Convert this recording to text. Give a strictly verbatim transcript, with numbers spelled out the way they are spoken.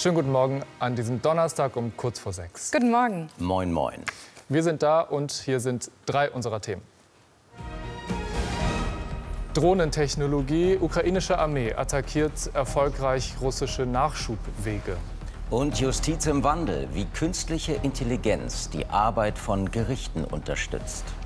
Schönen guten Morgen an diesem Donnerstag um kurz vor sechs. Guten Morgen. Moin, moin. Wir sind da und hier sind drei unserer Themen. Drohnentechnologie. Ukrainische Armee attackiert erfolgreich russische Nachschubwege. Und Justiz im Wandel, wie künstliche Intelligenz die Arbeit von Gerichten unterstützt.